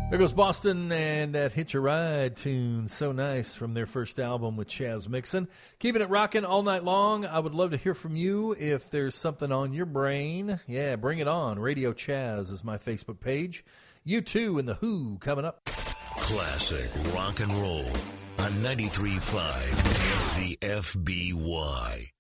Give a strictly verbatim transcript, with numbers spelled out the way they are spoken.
There goes Boston and that Hitch a Ride tune. So nice from their first album with Chaz Mixon. Keeping it rocking all night long. I would love to hear from you if there's something on your brain. Yeah, bring it on. Radio Chaz is my Facebook page. You too and The Who coming up. Classic rock and roll on ninety-three point five The F B Y.